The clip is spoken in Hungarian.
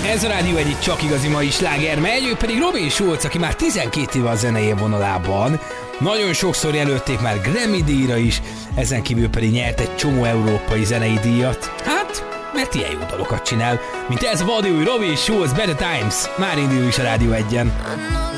Ez a Rádió egy csak igazi mai sláger megy, ő pedig Robin Schulz, aki már 12 éve a zenei vonalában. Nagyon sokszor jelölték már Grammy-díjra is, ezen kívül pedig nyert egy csomó európai zenei díjat. Hát, mert ilyen jó dalokat csinál, mint ez a vadúj Robin Schulz, Better Times. Már indul is a Rádió 1-en.